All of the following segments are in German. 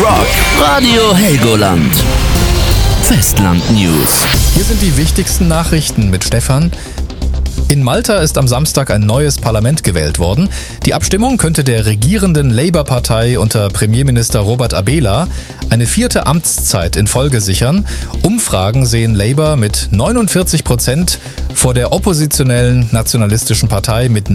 Rock Radio Helgoland. Festland News. Hier sind die wichtigsten Nachrichten mit Stefan. In Malta ist am Samstag ein neues Parlament gewählt worden. Die Abstimmung könnte der regierenden Labour-Partei unter Premierminister Robert Abela eine 4. Amtszeit in Folge sichern. Umfragen sehen Labour mit 49% vor der oppositionellen nationalistischen Partei mit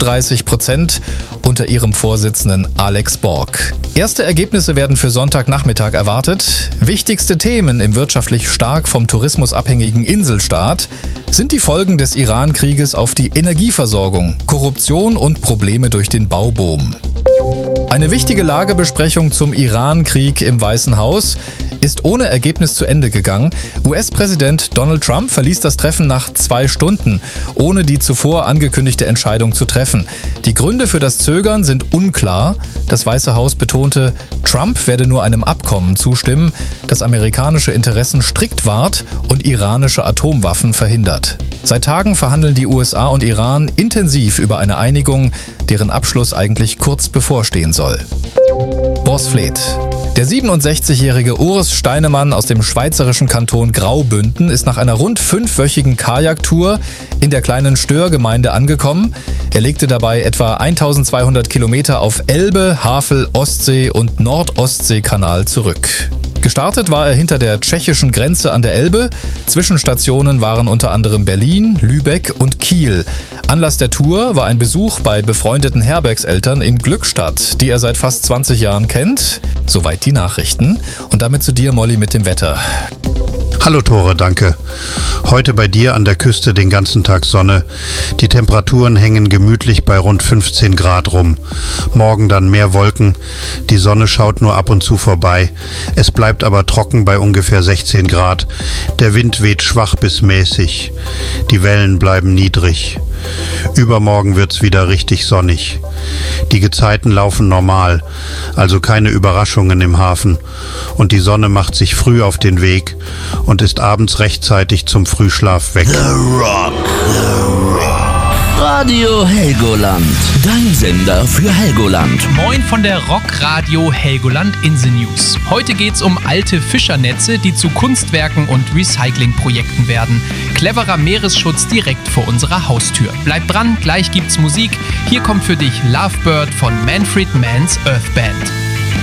39% unter ihrem Vorsitzenden Alex Borg. Erste Ergebnisse werden für Sonntagnachmittag erwartet. Wichtigste Themen im wirtschaftlich stark vom Tourismus abhängigen Inselstaat sind die Folgen des Iran-Krieges auf die Energieversorgung, Korruption und Probleme durch den Bauboom. Eine wichtige Lagebesprechung zum Iran-Krieg im Weißen Haus ist ohne Ergebnis zu Ende gegangen. US-Präsident Donald Trump verließ das Treffen nach 2 Stunden, ohne die zuvor angekündigte Entscheidung zu treffen. Die Gründe für das Zögern sind unklar. Das Weiße Haus betonte, Trump werde nur einem Abkommen zustimmen, das amerikanische Interessen strikt wahrt und iranische Atomwaffen verhindert. Seit Tagen verhandeln die USA und Iran intensiv über eine Einigung, deren Abschluss eigentlich kurz bevorstehen soll. Borsfleet. Der 67-jährige Urs Steinemann aus dem schweizerischen Kanton Graubünden ist nach einer rund 5-wöchigen Kajaktour in der kleinen Stör-Gemeinde angekommen. Er legte dabei etwa 1200 Kilometer auf Elbe, Havel, Ostsee und Nordostseekanal zurück. Gestartet war er hinter der tschechischen Grenze an der Elbe. Zwischenstationen waren unter anderem Berlin, Lübeck und Kiel. Anlass der Tour war ein Besuch bei befreundeten Herbergseltern in Glückstadt, die er seit fast 20 Jahren kennt. Soweit die Nachrichten. Und damit zu dir, Molly, mit dem Wetter. Hallo Tore, danke. Heute bei dir an der Küste den ganzen Tag Sonne. Die Temperaturen hängen gemütlich bei rund 15 Grad rum. Morgen dann mehr Wolken. Die Sonne schaut nur ab und zu vorbei. Es bleibt aber trocken bei ungefähr 16 Grad. Der Wind weht schwach bis mäßig. Die Wellen bleiben niedrig. Übermorgen wird's wieder richtig sonnig. Die Gezeiten laufen normal, also keine Überraschungen im Hafen. Und die Sonne macht sich früh auf den Weg und ist abends rechtzeitig zum Frühschlaf weg. The Rock. Radio Helgoland. Dein Sender für Helgoland. Moin von der Rockradio Helgoland Insel News. Heute geht's um alte Fischernetze, die zu Kunstwerken und Recyclingprojekten werden. Cleverer Meeresschutz direkt vor unserer Haustür. Bleib dran, gleich gibt's Musik. Hier kommt für dich Lovebird von Manfred Mann's Earth Band.